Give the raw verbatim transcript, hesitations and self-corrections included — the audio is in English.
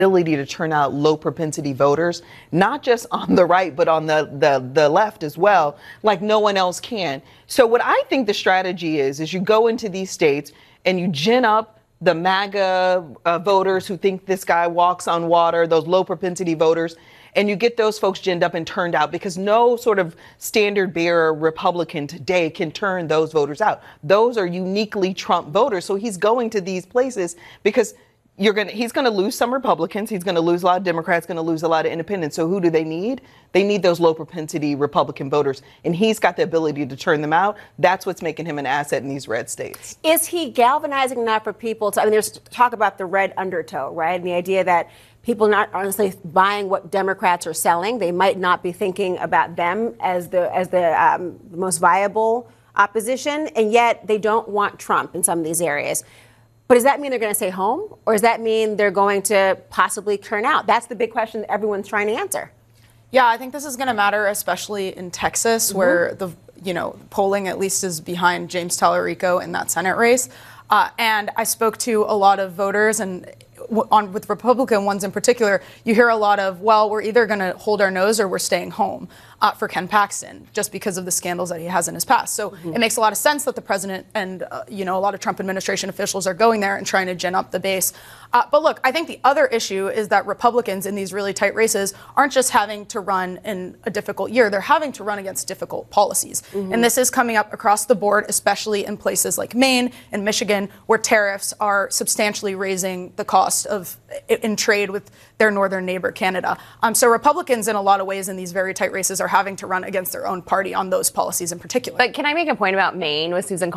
ability to turn out low propensity voters, not just on the right, but on the, the, the left as well, like no one else can. So what I think the strategy is, is you go into these states and you gin up the MAGA uh, voters who think this guy walks on water, those low propensity voters, and you get those folks ginned up and turned out, because no sort of standard bearer Republican today can turn those voters out. Those are uniquely Trump voters. So he's going to these places because You're gonna, he's going to lose some Republicans. He's going to lose a lot of Democrats, going to lose a lot of independents. So who do they need? They need those low propensity Republican voters. And he's got the ability to turn them out. That's what's making him an asset in these red states. Is he galvanizing enough for people to, I mean, there's talk about the red undertow, right? And the idea that people not honestly buying what Democrats are selling. They might not be thinking about them as the, as the um, most viable opposition. And yet they don't want Trump in some of these areas. But does that mean they're going to stay home, or does that mean they're going to possibly turn out? That's the big question that everyone's trying to answer. Yeah, I think this is going to matter, especially in Texas, mm-hmm. where the you know polling at least is behind James Tallarico in that Senate race. Uh, and I spoke to a lot of voters, and on with Republican ones in particular, you hear a lot of, well, we're either going to hold our nose or we're staying home uh, for Ken Paxton, just because of the scandals that he has in his past. So mm-hmm. it makes a lot of sense that the president and, uh, you know, a lot of Trump administration officials are going there and trying to gin up the base. Uh, but look, I think the other issue is that Republicans in these really tight races aren't just having to run in a difficult year. They're having to run against difficult policies. Mm-hmm. And this is coming up across the board, especially in places like Maine and Michigan, where tariffs are substantially raising the cost of in trade with their northern neighbor, Canada. Um, so Republicans, in a lot of ways, in these very tight races, are having to run against their own party on those policies in particular. But can I make a point about Maine with Susan